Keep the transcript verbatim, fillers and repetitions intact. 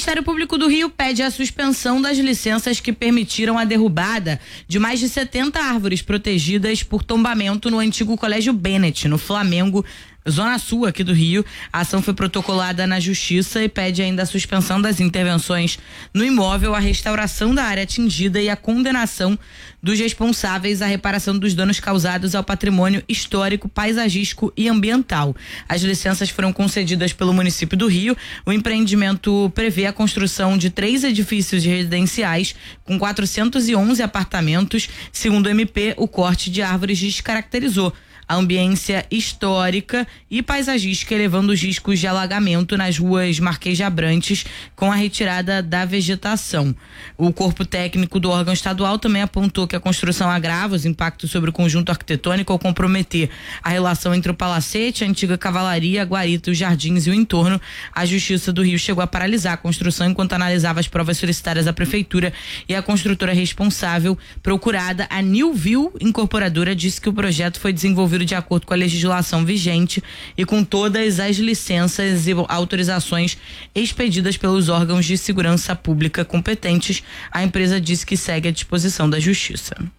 Ministério Público do Rio pede a suspensão das licenças que permitiram a derrubada de mais de setenta árvores protegidas por tombamento no antigo Colégio Bennett, no Flamengo, Zona Sul aqui do Rio. A ação foi protocolada na Justiça e pede ainda a suspensão das intervenções no imóvel, a restauração da área atingida e a condenação dos responsáveis à reparação dos danos causados ao patrimônio histórico, paisagístico e ambiental. As licenças foram concedidas pelo município do Rio. O empreendimento prevê a construção de três edifícios residenciais com quatrocentos e onze apartamentos. Segundo o M P, o corte de árvores descaracterizou a ambiência histórica e paisagística, elevando os riscos de alagamento nas ruas Marquês de Abrantes com a retirada da vegetação. O corpo técnico do órgão estadual também apontou que a construção agrava os impactos sobre o conjunto arquitetônico ao comprometer a relação entre o palacete, a antiga cavalaria, a guarita, os jardins e o entorno. A Justiça do Rio chegou a paralisar a construção enquanto analisava as provas solicitadas à prefeitura, e a construtora responsável, procurada, a Newville Incorporadora, disse que o projeto foi desenvolvido de acordo com a legislação vigente e com todas as licenças e autorizações expedidas pelos órgãos de segurança pública competentes. A empresa disse que segue à disposição da Justiça.